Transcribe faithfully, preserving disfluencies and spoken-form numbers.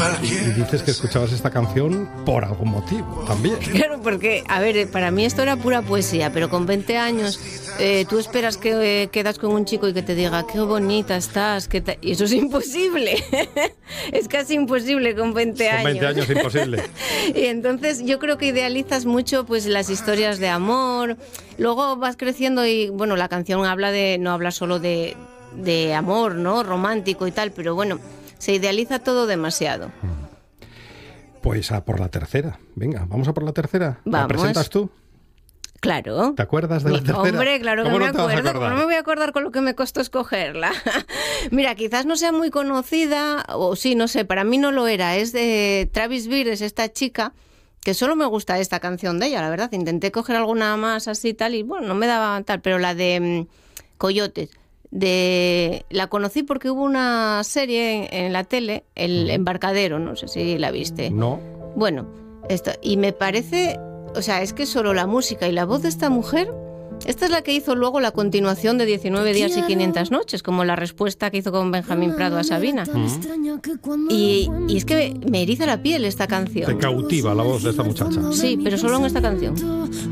Y, y dices que escuchabas esta canción por algún motivo también. Claro, porque, a ver, para mí esto era pura poesía, pero con veinte años eh, tú esperas que eh, quedas con un chico y que te diga qué bonita estás, qué ta-". Y eso es imposible. Es casi imposible con veinte años. Con veinte años imposible. Y entonces yo creo que idealizas mucho pues las historias de amor. Luego vas creciendo y, bueno, la canción habla de, no habla solo de, de amor, ¿no? Romántico y tal, pero bueno, se idealiza todo demasiado. Pues a por la tercera. Venga, vamos a por la tercera. Vamos. ¿La presentas tú? Claro. ¿Te acuerdas de la tercera? Hombre, claro que ¿Cómo me no te vas a acuerdo. acordar? No me voy a acordar con lo que me costó escogerla. Mira, quizás no sea muy conocida, o sí, no sé, para mí no lo era. Es de Travis Beer, es esta chica, que solo me gusta esta canción de ella, la verdad. Intenté coger alguna más así y tal, y bueno, no me daba tal, pero la de um, Coyotes. De, la conocí porque hubo una serie en, en la tele, El Embarcadero, no sé si la viste. No. Bueno, esto, y me parece, o sea, es que solo la música y la voz de esta mujer, esta es la que hizo luego la continuación de diecinueve días y quinientas noches, como la respuesta que hizo con Benjamín Prado a Sabina. Mm. Y, y es que me eriza la piel esta canción. Te cautiva la voz de esta muchacha. Sí, pero solo en esta canción.